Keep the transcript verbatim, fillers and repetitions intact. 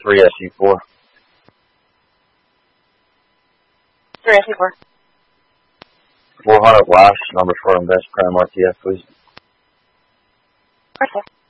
three S U four. three S U four. four hundred last number for invest prime R T F, please. Okay.